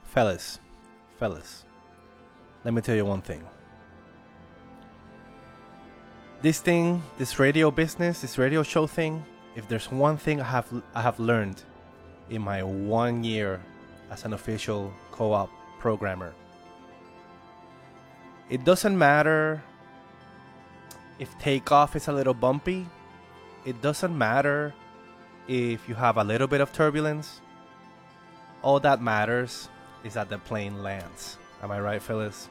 Fellas, fellas, let me tell you one thing. This radio business, this radio show thing, if there's one thing I have learned in my 1 year as an official co-op programmer, it doesn't matter if takeoff is a little bumpy. It doesn't matter if you have a little bit of turbulence. All that matters is that the plane lands. Am I right, Phyllis?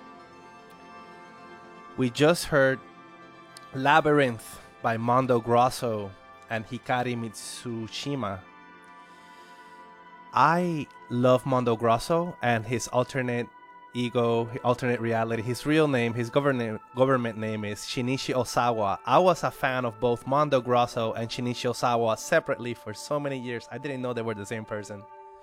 We just heard Labyrinth by Mondo Grosso and Hikari Mitsushima. I love Mondo Grosso and his alternate reality. His real name, his government name is Shinichi Osawa. I was a fan of both Mondo Grosso and Shinichi Osawa separately for so many years. I didn't know they were the same person.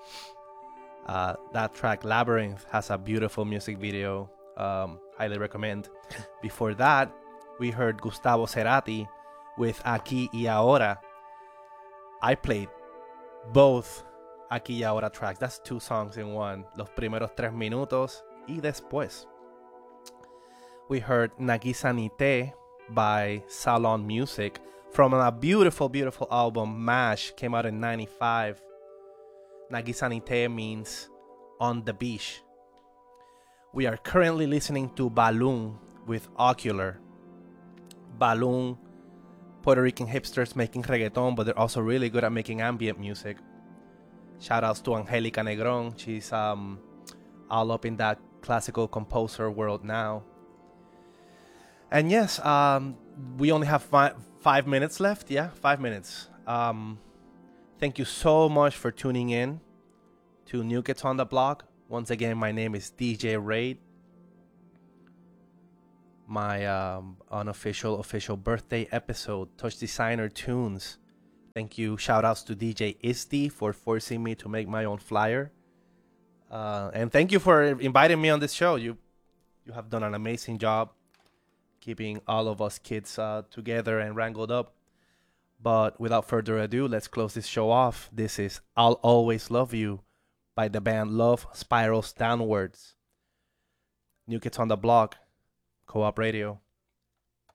That track, Labyrinth, has a beautiful music video. Highly recommend. Before that, we heard Gustavo Cerati with Aquí y Ahora. I played both Aquí y Ahora tracks. That's 2 songs in one. Los primeros 3 minutos y después. We heard Nagisa Nite by Salon Music from a beautiful, beautiful album, MASH, came out in 95. Nagisa Nite means on the beach. We are currently listening to Balloon with Ocular. Balloon, Puerto Rican hipsters making reggaeton, but they're also really good at making ambient music. Shoutouts to Angelica Negron. She's all up in that classical composer world now. And yes, we only have 5 minutes left. Yeah, 5 minutes. Thank you so much for tuning in to New Kids on the Block. Once again, my name is DJ Raid. My unofficial official birthday episode, Touch Designer Tunes. Thank you. Shoutouts to DJ Isti for forcing me to make my own flyer. And thank you for inviting me on this show. You have done an amazing job keeping all of us kids together and wrangled up. But without further ado, let's close this show off. This is I'll Always Love You by the band Love Spirals Downwards. New Kids on the Block, Co-op Radio.